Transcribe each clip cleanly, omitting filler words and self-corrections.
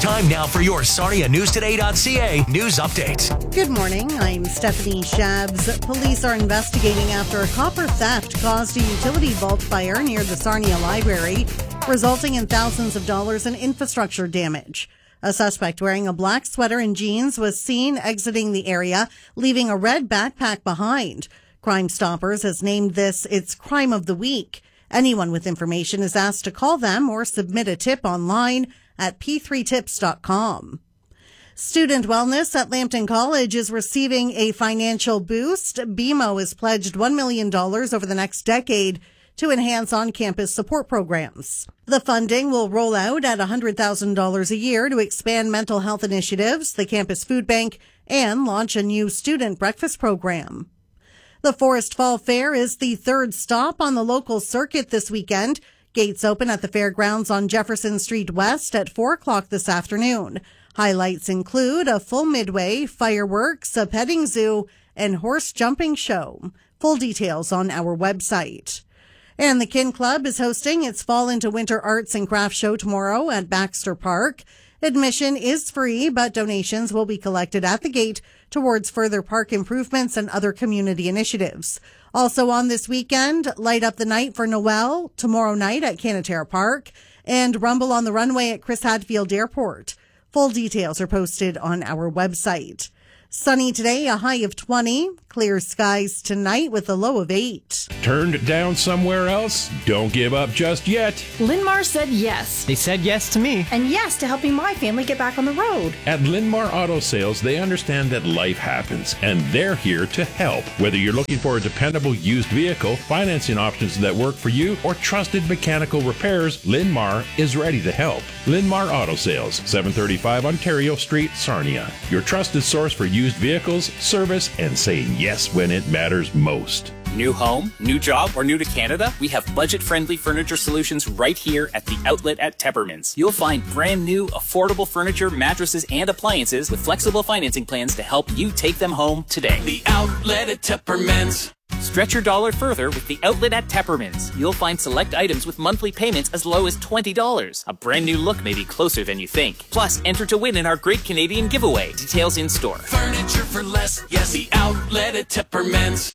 Time now for your SarniaNewsToday.ca news update. Good morning, I'm Stephanie Shabs. Police are investigating after a copper theft caused a utility vault fire near the Sarnia Library, resulting in thousands of dollars in infrastructure damage. A suspect wearing a black sweater and jeans was seen exiting the area, leaving a red backpack behind. Crime Stoppers has named this its Crime of the Week. Anyone with information is asked to call them or submit a tip online at p3tips.com. Student wellness at Lambton College is receiving a financial boost. BMO has pledged $1 million over the next decade to enhance on-campus support programs. The funding will roll out at $100,000 a year to expand mental health initiatives, the campus food bank, and launch a new student breakfast program. The Forest Fall Fair is the third stop on the local circuit this weekend. Gates open at the fairgrounds on Jefferson Street West at 4 o'clock this afternoon. Highlights include a full midway, fireworks, a petting zoo, and horse jumping show. Full details on our website. And the Kin Club is hosting its Fall into Winter Arts and Crafts show tomorrow at Baxter Park. Admission is free, but donations will be collected at the gate towards further park improvements and other community initiatives. Also on this weekend, Light Up the Night for Noel tomorrow night at Canatera Park and Rumble on the Runway at Chris Hadfield Airport. Full details are posted on our website. Sunny today, a high of 20. Clear skies tonight with a low of 8. Turned down somewhere else? Don't give up just yet. Linmar said yes. They said yes to me. And yes to helping my family get back on the road. At Linmar Auto Sales, they understand that life happens, and they're here to help. Whether you're looking for a dependable used vehicle, financing options that work for you, or trusted mechanical repairs, Linmar is ready to help. Linmar Auto Sales, 735 Ontario Street, Sarnia. Your trusted source for used vehicles, service, and saying yes when it matters most. New home, new job, or new to Canada? We have budget-friendly furniture solutions right here at the outlet at Tepperman's. You'll find brand new, affordable furniture, mattresses, and appliances with flexible financing plans to help you take them home today. The outlet at Tepperman's. Stretch your dollar further with the outlet at Tepperman's. You'll find select items with monthly payments as low as $20. A brand new look may be closer than you think. Plus, enter to win in our Great Canadian Giveaway. Details in store. Furniture for less. Yes, the outlet at Tepperman's.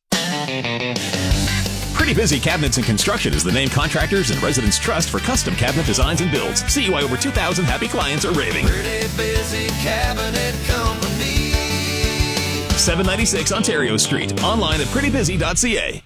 Pretty Busy Cabinets and Construction is the name contractors and residents trust for custom cabinet designs and builds. See why over 2,000 happy clients are raving. Pretty Busy Cabinet Company. 796 Ontario Street. Online at prettybusy.ca.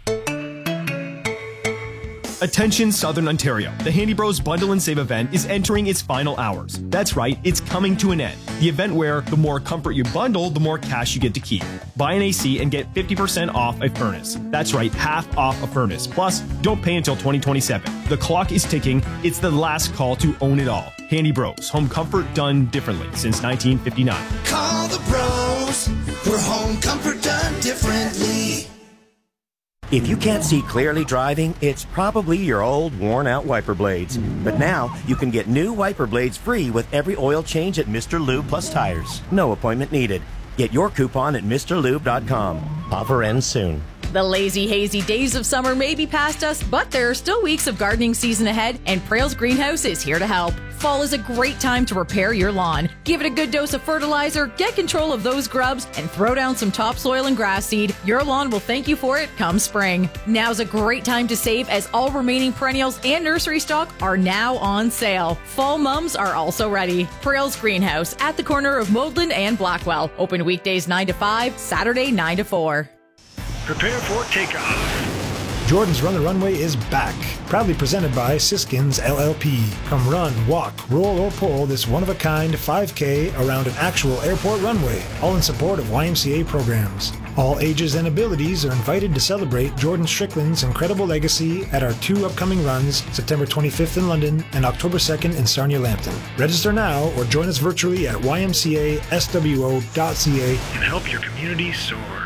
Attention Southern Ontario. The Handy Bros Bundle and Save event is entering its final hours. That's right, it's coming to an end. The event where the more comfort you bundle, the more cash you get to keep. Buy an AC and get 50% off a furnace. That's right, half off a furnace. Plus, don't pay until 2027. The clock is ticking. It's the last call to own it all. Handy Bros. Home comfort done differently since 1959. Call the pros for home comfort done differently. If you can't see clearly driving, it's probably your old worn-out wiper blades. But now, you can get new wiper blades free with every oil change at Mr. Lube Plus Tires. No appointment needed. Get your coupon at MrLube.com. Offer ends soon. The lazy, hazy days of summer may be past us, but there are still weeks of gardening season ahead, and Prale's Greenhouse is here to help. Fall is a great time to repair your lawn. Give it a good dose of fertilizer, get control of those grubs, and throw down some topsoil and grass seed. Your lawn will thank you for it come spring. Now's a great time to save as all remaining perennials and nursery stock are now on sale. Fall mums are also ready. Prale's Greenhouse at the corner of Moldland and Blackwell. Open weekdays 9 to 5, Saturday 9 to 4. Prepare for takeoff. Jordan's Run the Runway is back. Proudly presented by Siskins LLP. Come run, walk, roll, or pull this one-of-a-kind 5K around an actual airport runway, all in support of YMCA programs. All ages and abilities are invited to celebrate Jordan Strickland's incredible legacy at our 2 upcoming runs, September 25th in London and October 2nd in Sarnia-Lambton. Register now or join us virtually at ymcaswo.ca and help your community soar.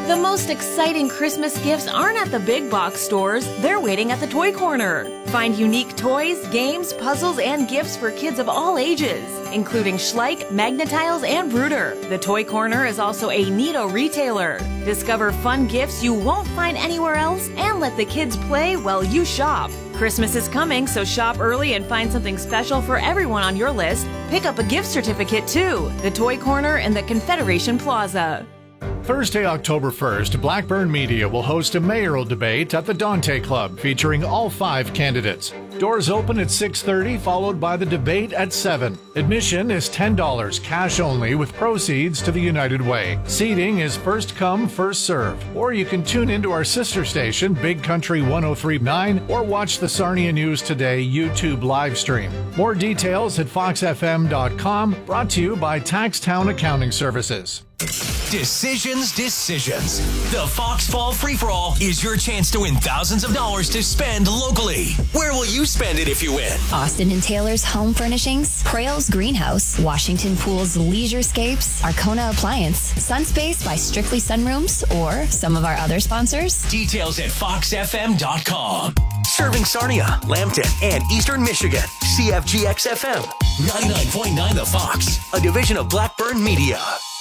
The most exciting Christmas gifts aren't at the big box stores, they're waiting at the Toy Corner. Find unique toys, games, puzzles, and gifts for kids of all ages, including Schleich, Magnetiles, and Brooder. The Toy Corner is also a neato retailer. Discover fun gifts you won't find anywhere else and let the kids play while you shop. Christmas is coming, so shop early and find something special for everyone on your list. Pick up a gift certificate too. The Toy Corner in the Confederation Plaza. Thursday, October 1st, Blackburn Media will host a mayoral debate at the Dante Club featuring all 5 candidates. Doors open at 6:30, followed by the debate at 7. Admission is $10, cash only, with proceeds to the United Way. Seating is first come, first serve. Or you can tune into our sister station, Big Country 103.9, or watch the Sarnia News Today YouTube live stream. More details at foxfm.com, brought to you by Taxtown Accounting Services. Decisions. The Fox Fall Free-For-All is your chance to win thousands of dollars to spend locally. Where will you spend it if you win? Austin and Taylor's Home Furnishings, Prale's Greenhouse, Washington Pool's Leisurescapes, Arcona Appliance, Sunspace by Strictly Sunrooms, or some of our other sponsors. Details at foxfm.com. Serving Sarnia, Lambton, and Eastern Michigan. CFGX FM. 99.9 The Fox, a division of Blackburn Media.